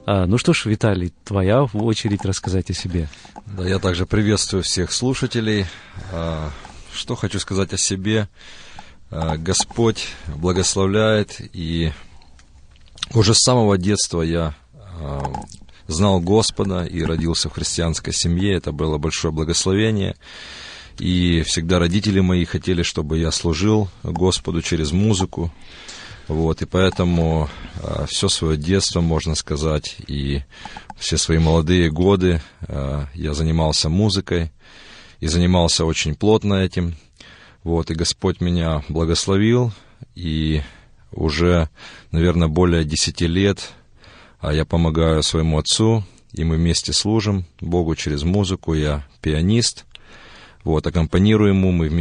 Ну что ж, Виталий, твоя очередь рассказать о себе. Да, я также приветствую всех слушателей. Что хочу сказать о себе. Господь благословляет, и уже с самого детства я знал Господа и родился в христианской семье. Это было большое благословение. И всегда родители мои хотели, чтобы я служил Господу через музыку. И поэтому все свое детство, можно сказать, и все свои молодые годы я занимался музыкой и занимался очень плотно этим. И Господь меня благословил, и уже, наверное, более 10 лет я помогаю своему отцу, и мы вместе служим Богу через музыку. Я пианист, аккомпанирую ему, мы вместе